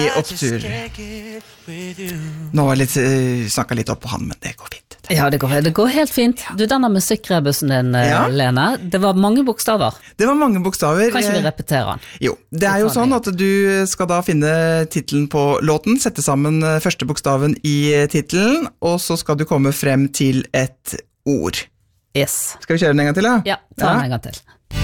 opptur. Nå var snakket litt opp på han, men det går fint. Ja, det går helt fint. Du, denne musikkrebusen din, Lene, det var mange bokstaver. Det var mange bokstaver. Kan ikke vi repetere den? Jo, det jo sånn at du skal da finne titelen på låten, sette sammen første bokstaven i titelen, og så skal du komme frem til et ord. Yes. Skal vi kjøre den en gang til, da? Ja, ta den en gang til.